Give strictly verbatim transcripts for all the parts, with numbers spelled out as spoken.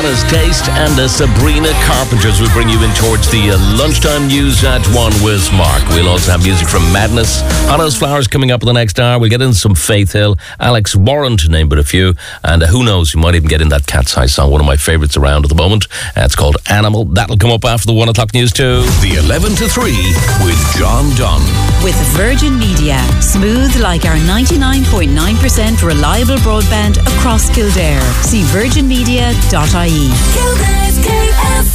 Anna's Taste and uh, Sabrina Carpenter's will bring you in towards the uh, lunchtime news at one with Mark. We'll also have music from Madness. Honest Flowers coming up in the next hour. We'll get into some Faith Hill, Alex Warren to name but a few, and uh, who knows, you might even get in that Cat's Eye song, one of my favourites around at the moment. Uh, it's called Animal. That'll come up after the one o'clock news too. The eleven to three with John Dunn. With Virgin Media, smooth like our ninety-nine point nine percent reliable broadband across Kildare. See virgin media dot I E. Kildare's K F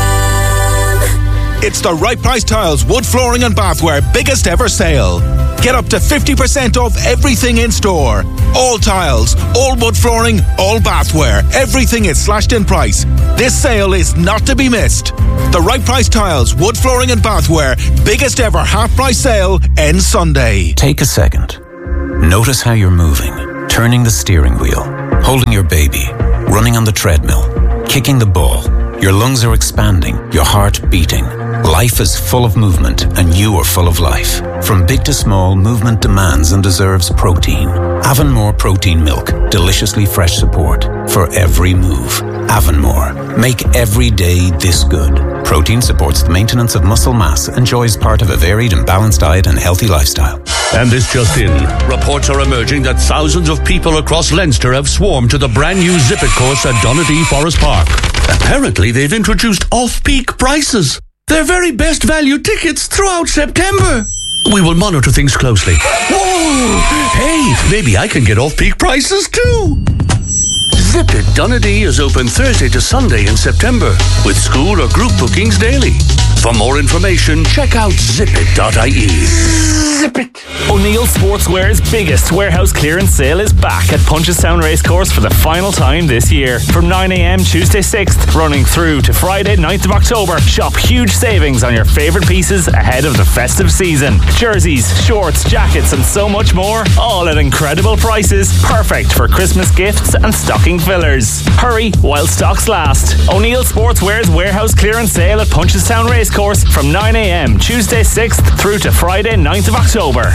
M. It's the Right Price Tiles Wood Flooring and Bathware biggest ever sale. Get up to fifty percent off everything in store. All tiles, all wood flooring, all bathware. Everything is slashed in price. This sale is not to be missed. The Right Price Tiles Wood Flooring and Bathware biggest ever half price sale ends Sunday. Take a second. Notice how you're moving. Turning the steering wheel. Holding your baby. Running on the treadmill. Kicking the ball. Your lungs are expanding. Your heart beating. Life is full of movement, and you are full of life. From big to small, movement demands and deserves protein. Avonmore Protein Milk. Deliciously fresh support for every move. Avonmore. Make every day this good. Protein supports the maintenance of muscle mass, enjoys part of a varied and balanced diet and healthy lifestyle. And this just in. Reports are emerging that thousands of people across Leinster have swarmed to the brand new Zip It course at Donadea Forest Park. Apparently, they've introduced off-peak prices. They're very best value tickets throughout September. We will monitor things closely. Whoa! Hey, maybe I can get off-peak prices too. Zip It Donadea is open Thursday to Sunday in September with school or group bookings daily. For more information, check out zip it dot I E. Zip it! O'Neill Sportswear's biggest warehouse clearance sale is back at Punchestown Racecourse for the final time this year. From nine a.m. Tuesday sixth, running through to Friday ninth of October, shop huge savings on your favourite pieces ahead of the festive season. Jerseys, shorts, jackets and so much more, all at incredible prices, perfect for Christmas gifts and stocking fillers. Hurry while stocks last. O'Neill Sportswear's warehouse clearance sale at Punchestown Racecourse from nine a.m. Tuesday sixth through to Friday ninth of October.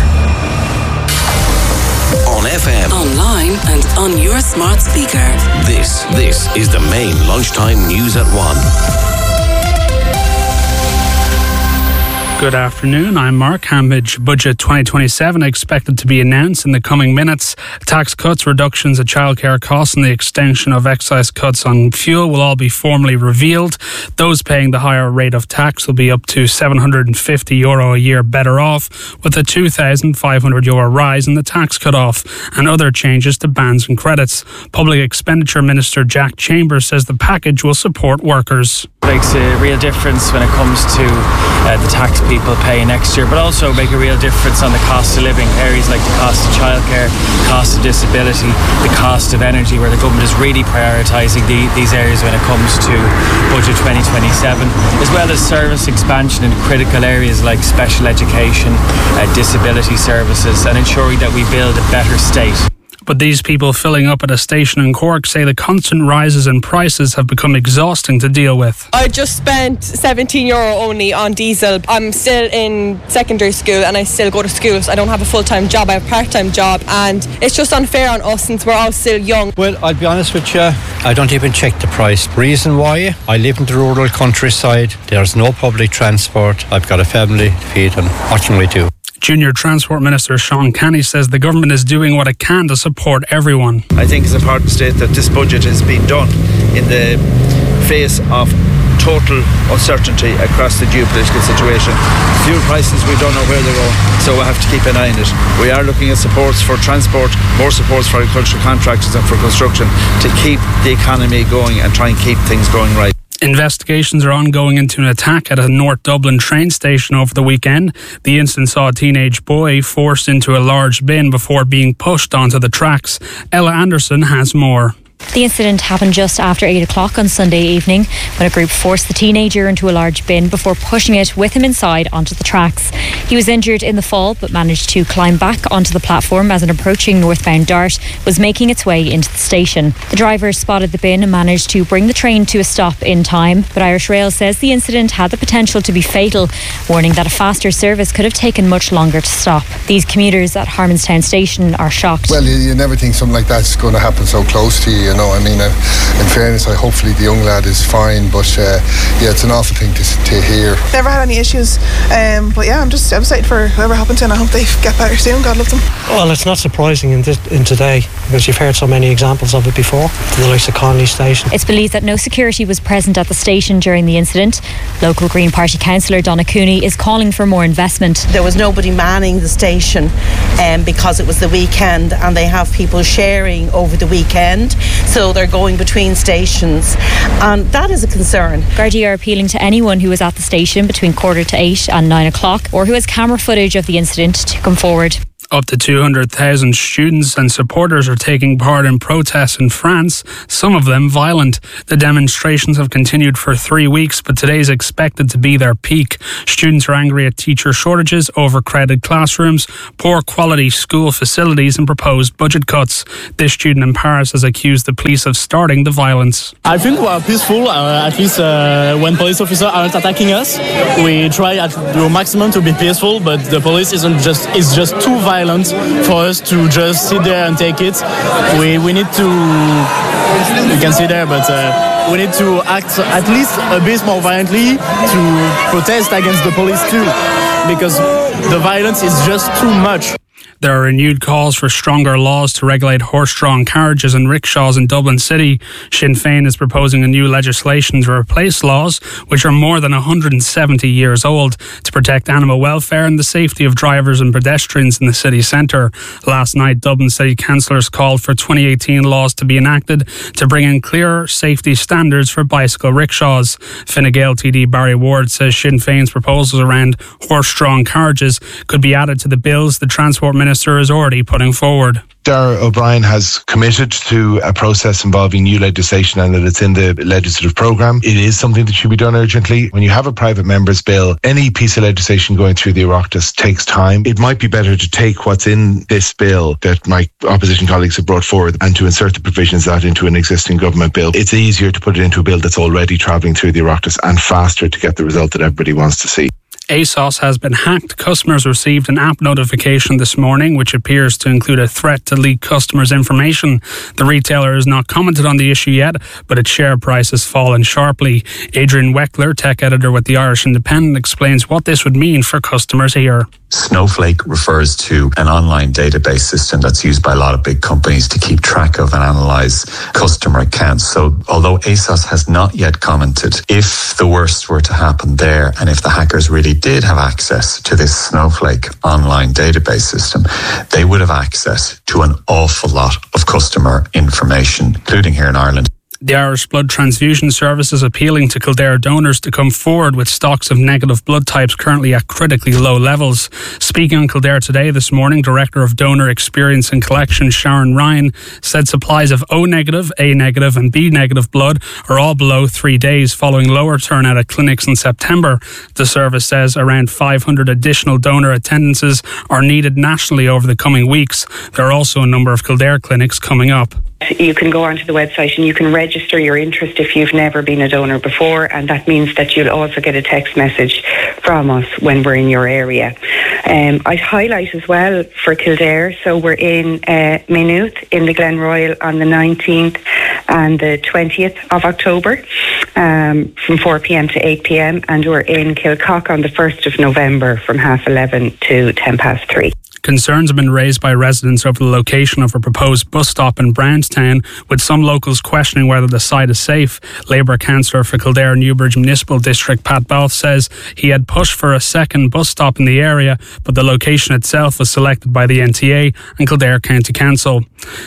On F M, Online and on your smart speaker. this, this is the main lunchtime news at one. Good afternoon, I'm Mark Hambidge. Budget twenty twenty-seven expected to be announced in the coming minutes. Tax cuts, reductions of childcare costs and the extension of excise cuts on fuel will all be formally revealed. Those paying the higher rate of tax will be up to seven hundred fifty euro a year better off, with a two thousand five hundred euro rise in the tax cut-off and other changes to bans and credits. Public Expenditure Minister Jack Chambers says the package will support workers. Makes a real difference when it comes to uh, the tax people pay next year, but also make a real difference on the cost of living. Areas like the cost of childcare, cost of disability, the cost of energy, where the government is really prioritising the, these areas when it comes to Budget twenty twenty-seven, as well as service expansion in critical areas like special education, uh, disability services, and ensuring that we build a better state. But these people filling up at a station in Cork say the constant rises in prices have become exhausting to deal with. I just spent seventeen euro only on diesel. I'm still in secondary school and I still go to school, so I don't have a full-time job. I have a part-time job, and it's just unfair on us since we're all still young. Well, I'll be honest with you, I don't even check the price. Reason why? I live in the rural countryside. There's no public transport. I've got a family to feed, and what can we do? Junior Transport Minister Sean Canny says the government is doing what it can to support everyone. I think it's important to state that this budget is being done in the face of total uncertainty across the geopolitical situation. Fuel prices, we don't know where they're going, so we have to keep an eye on it. We are looking at supports for transport, more supports for agricultural contractors and for construction to keep the economy going and try and keep things going right. Investigations are ongoing into an attack at a North Dublin train station over the weekend. The incident saw a teenage boy forced into a large bin before being pushed onto the tracks. Ella Anderson has more. The incident happened just after eight o'clock on Sunday evening when a group forced the teenager into a large bin before pushing it with him inside onto the tracks. He was injured in the fall but managed to climb back onto the platform as an approaching northbound Dart was making its way into the station. The driver spotted the bin and managed to bring the train to a stop in time, but Irish Rail says the incident had the potential to be fatal, warning that a faster service could have taken much longer to stop. These commuters at Harmonstown Station are shocked. Well, you, you never think something like that's going to happen so close to you, you know. I mean, uh, in fairness, I hopefully the young lad is fine, but uh, yeah, it's an awful thing to, to hear. Never had any issues, um, but yeah, I'm just devastated for whoever happened to, and I hope they get better soon. God love them. Well, it's not surprising in, this, in today, because you've heard so many examples of it before, to the likes of Connolly Station. It's believed that no security was present at the station during the incident. Local Green Party councillor Donna Cooney is calling for more investment. There was nobody manning the station um, because it was the weekend, and they have people sharing over the weekend, so they're going between stations, and that is a concern. Gardaí are appealing to anyone who was at the station between quarter to eight and nine o'clock or who has camera footage of the incident to come forward. Up to two hundred thousand students and supporters are taking part in protests in France, some of them violent. The demonstrations have continued for three weeks, but today is expected to be their peak. Students are angry at teacher shortages, overcrowded classrooms, poor quality school facilities and proposed budget cuts. This student in Paris has accused the police of starting the violence. I think we are peaceful, uh, at least uh, when police officers aren't attacking us. We try at the maximum to be peaceful, but the police isn't just is just too violent for us to just sit there and take it. We we need to, you can see there, but uh, we need to act at least a bit more violently to protest against the police too, because the violence is just too much. There are renewed calls for stronger laws to regulate horse-drawn carriages and rickshaws in Dublin City. Sinn Féin is proposing a new legislation to replace laws which are more than one hundred seventy years old to protect animal welfare and the safety of drivers and pedestrians in the city centre. Last night, Dublin City councillors called for twenty eighteen laws to be enacted to bring in clearer safety standards for bicycle rickshaws. Fine Gael T D Barry Ward says Sinn Féin's proposals around horse-drawn carriages could be added to the bills the Transport Minister is already putting forward. Darragh O'Brien has committed to a process involving new legislation and that it's in the legislative programme. It is something that should be done urgently. When you have a private member's bill, any piece of legislation going through the Oireachtas takes time. It might be better to take what's in this bill that my opposition colleagues have brought forward and to insert the provisions of that into an existing government bill. It's easier to put it into a bill that's already travelling through the Oireachtas and faster to get the result that everybody wants to see. ASOS has been hacked. Customers received an app notification this morning which appears to include a threat to leak customers' information. The retailer has not commented on the issue yet, but its share price has fallen sharply. Adrian Weckler, tech editor with the Irish Independent, explains what this would mean for customers here. Snowflake refers to an online database system that's used by a lot of big companies to keep track of and analyse customer accounts. So although ASOS has not yet commented, if the worst were to happen there and if the hackers really did have access to this Snowflake online database system, they would have access to an awful lot of customer information, including here in Ireland. The Irish Blood Transfusion Service is appealing to Kildare donors to come forward with stocks of negative blood types currently at critically low levels. Speaking on Kildare Today this morning, Director of Donor Experience and Collection Sharon Ryan said supplies of O negative, A negative and B negative blood are all below three days following lower turnout at clinics in September. The service says around five hundred additional donor attendances are needed nationally over the coming weeks. There are also a number of Kildare clinics coming up. You can go onto the website and you can register your interest if you've never been a donor before, and that means that you'll also get a text message from us when we're in your area. Um, I'd highlight as well for Kildare, so we're in uh, Maynooth in the Glen Royal on the nineteenth and the twentieth of October um, from four p.m. to eight p.m, and we're in Kilcock on the first of November from half eleven to ten past three. Concerns have been raised by residents over the location of a proposed bus stop in Brownstown, with some locals questioning whether the site is safe. Labour councillor for Kildare Newbridge Municipal District Pat Balfe says he had pushed for a second bus stop in the area, but the location itself was selected by the N T A and Kildare County Council.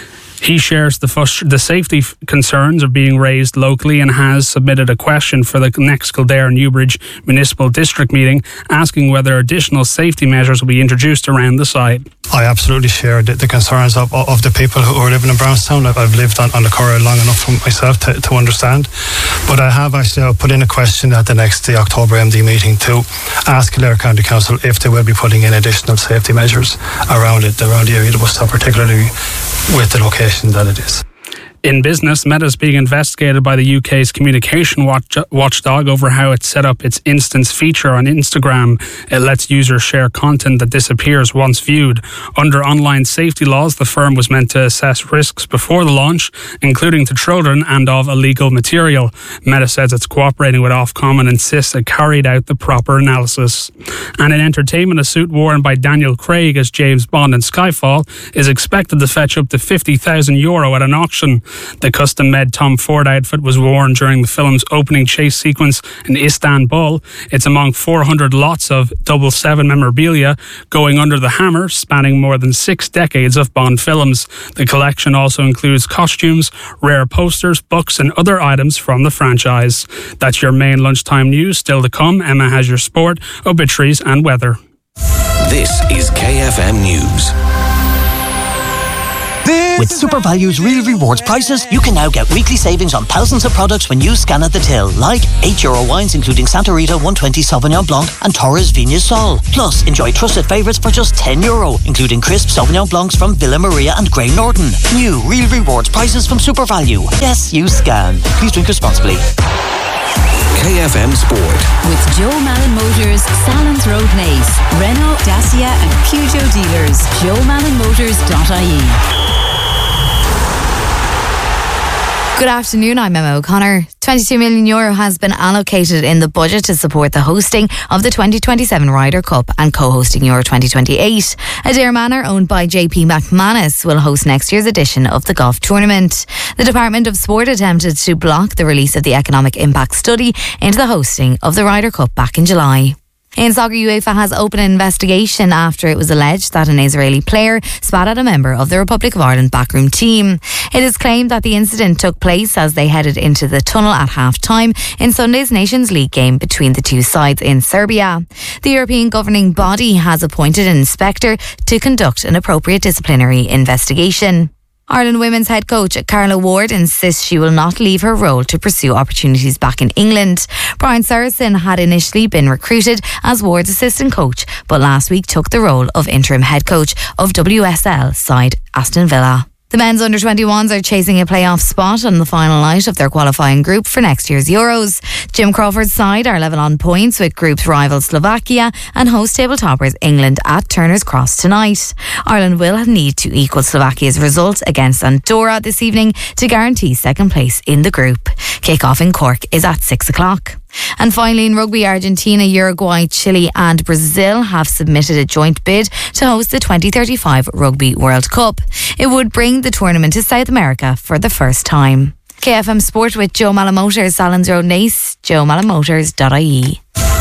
He shares the frust- the safety f- concerns of being raised locally and has submitted a question for the next Kildare Newbridge Municipal District meeting, asking whether additional safety measures will be introduced around the site. I absolutely share the, the concerns of, of the people who are living in Brownstown. I've, I've lived on, on the Curragh long enough for myself to, to understand. But I have actually uh, put in a question at the next the October M D meeting to ask Kildare County Council if they will be putting in additional safety measures around it, around the area of the bus stop, particularly with the location that it is. In business, Meta is being investigated by the U K's communication watch- watchdog over how it set up its instance feature on Instagram. It lets users share content that disappears once viewed. Under online safety laws, the firm was meant to assess risks before the launch, including to children and of illegal material. Meta says it's cooperating with Ofcom and insists it carried out the proper analysis. And in entertainment, a suit worn by Daniel Craig as James Bond in Skyfall is expected to fetch up to fifty thousand euro at an auction. The custom-made Tom Ford outfit was worn during the film's opening chase sequence in Istanbul. It's among four hundred lots of double seven memorabilia going under the hammer, spanning more than six decades of Bond films. The collection also includes costumes, rare posters, books and other items from the franchise. That's your main lunchtime news. Still to come, Emma has your sport, obituaries and weather. This is K F M News. With Super Value's Real Rewards prices, you can now get weekly savings on thousands of products when you scan at the till, like eight euro wines including Santa Rita one twenty Sauvignon Blanc and Torres Viña Sol. Plus, enjoy trusted favourites for just ten euro, including crisp Sauvignon Blancs from Villa Maria and Grey Norton. New Real Rewards prices from Super Value. Yes, you scan. Please drink responsibly. K F M Sport. With Joe Malin Motors, Salons Road Naas, Renault, Dacia and Peugeot dealers. joe malin motors dot I E. Good afternoon, I'm Emma O'Connor. twenty-two million euro has been allocated in the budget to support the hosting of the twenty twenty-seven Ryder Cup and co-hosting Euro twenty twenty-eight. Adare Manor, owned by J P McManus, will host next year's edition of the golf tournament. The Department of Sport attempted to block the release of the economic impact study into the hosting of the Ryder Cup back in July. In soccer, UEFA has opened an investigation after it was alleged that an Israeli player spat at a member of the Republic of Ireland backroom team. It is claimed that the incident took place as they headed into the tunnel at half-time in Sunday's Nations League game between the two sides in Serbia. The European governing body has appointed an inspector to conduct an appropriate disciplinary investigation. Ireland women's head coach Carla Ward insists she will not leave her role to pursue opportunities back in England. Brian Saracen had initially been recruited as Ward's assistant coach, but last week took the role of interim head coach of W S L side Aston Villa. The men's under twenty-ones are chasing a playoff spot on the final night of their qualifying group for next year's Euros. Jim Crawford's side are level on points with group rival Slovakia and host table toppers England at Turner's Cross tonight. Ireland will need to equal Slovakia's result against Andorra this evening to guarantee second place in the group. Kick-off in Cork is at six o'clock. And finally, in rugby, Argentina, Uruguay, Chile and Brazil have submitted a joint bid to host the twenty thirty-five Rugby World Cup. It would bring the tournament to South America for the first time. K F M Sport with Joe Malin Motors, Salons Road Naas, joe malin motors dot I E.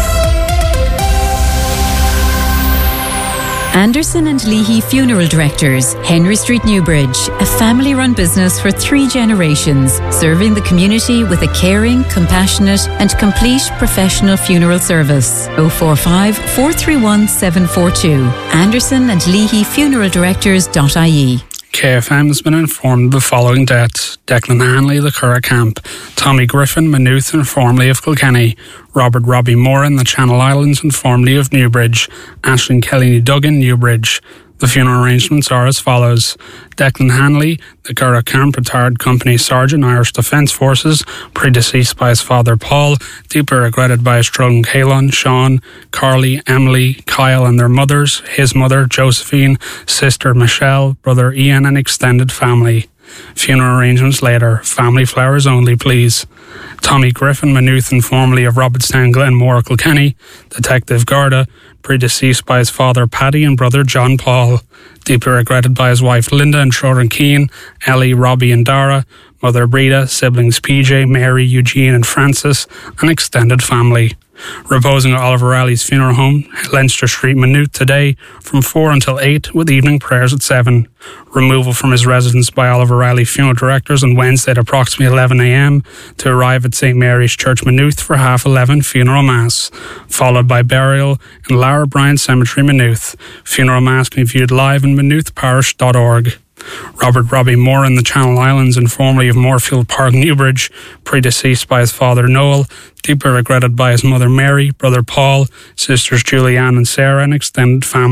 Anderson and Leahy Funeral Directors, Henry Street, Newbridge, a family-run business for three generations, serving the community with a caring, compassionate and complete professional funeral service. oh four five, four three one, seven four two. Anderson and Leahy Funeral Directors dot I E. K F M has been informed of the following deaths: Declan Hanley, the Curragh Camp; Tommy Griffin, Maynooth and formerly of Kilkenny; Robert Robbie Moran, the Channel Islands and formerly of Newbridge; Aisling Kelly Duggan, Newbridge. The funeral arrangements are as follows: Declan Hanley, the Curragh Camp, retired company sergeant, Irish Defence Forces, predeceased by his father Paul, deeply regretted by his children Caelan, Sean, Carly, Emily, Kyle and their mothers, his mother Josephine, sister Michelle, brother Ian and extended family. Funeral arrangements later. Family flowers only, please. Tommy Griffin, Maynooth and formerly of Robertstown, Glenmore, Kilkenny. Detective Garda, predeceased by his father Paddy and brother John Paul, deeply regretted by his wife Linda and children Keane, Ellie, Robbie and Dara, mother Breda, siblings P J, Mary, Eugene and Francis, and extended family. Reposing at Oliver Riley's funeral home, Leinster Street, Maynooth, today from four until eight, with evening prayers at seven. Removal from his residence by Oliver Riley funeral directors on Wednesday at approximately eleven a m to arrive at St Mary's Church, Maynooth for half eleven funeral mass, followed by burial in Lara Bryan Cemetery, Maynooth. Funeral mass can be viewed live on maynooth parish dot org. Robert Robbie Moran, the Channel Islands and formerly of Moorfield Park, Newbridge, predeceased by his father Noel, deeply regretted by his mother Mary, brother Paul, sisters Julianne and Sarah and extended family.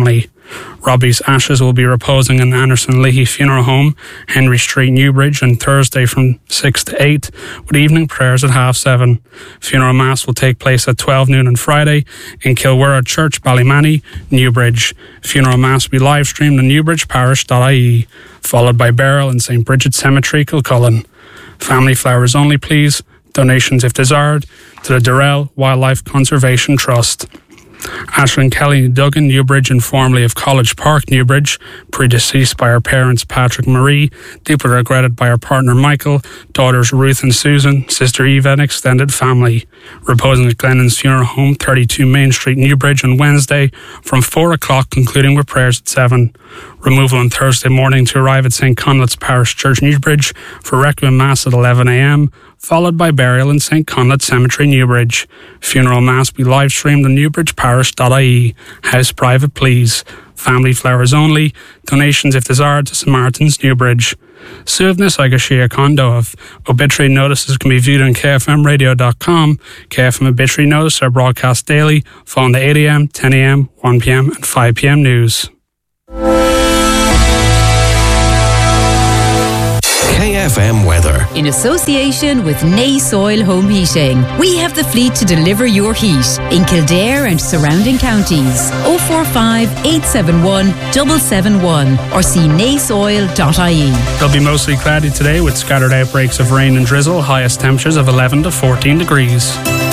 Robbie's ashes will be reposing in Anderson Leahy Funeral Home, Henry Street, Newbridge, on Thursday from six to eight, with evening prayers at half seven. Funeral Mass will take place at twelve noon on Friday in Kilwera Church, Ballymanny, Newbridge. Funeral Mass will be live streamed on newbridge parish dot I E, followed by burial in Saint Bridget's Cemetery, Kilcullen. Family flowers only, please. Donations, if desired, to the Durrell Wildlife Conservation Trust. Ashlyn Kelly Duggan, Newbridge, and formerly of College Park, Newbridge, predeceased by her parents Patrick Marie, deeply regretted by her partner Michael, daughters Ruth and Susan, sister Eva, and extended family. Reposing at Glennon's Funeral Home, thirty-two Main Street, Newbridge, on Wednesday from four o'clock, concluding with prayers at seven. Removal on Thursday morning to arrive at Saint Conleth's Parish Church, Newbridge, for Requiem Mass at eleven a m, followed by burial in Saint Conleth Cemetery, Newbridge. Funeral Mass will be live streamed on newbridge parish dot I E. House private, please. Family flowers only. Donations, if desired, to Saint Martin's, Newbridge. Suivnus Agashia Condov. Obituary notices can be viewed on K F M radio dot com. K F M obituary notices are broadcast daily, following the eight a m, ten a m, one p m and five p m news. K F M weather. In association with Nace Oil Home Heating, we have the fleet to deliver your heat in Kildare and surrounding counties. oh four five, eight seven one, seven seven one or see nace oil dot I E. It'll be mostly cloudy today with scattered outbreaks of rain and drizzle, highest temperatures of eleven to fourteen degrees.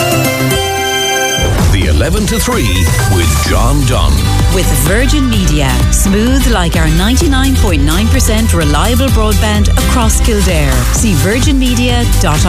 The eleven to three with John Dunn. With Virgin Media, smooth like our ninety-nine point nine percent reliable broadband across Kildare. See virgin media dot I E.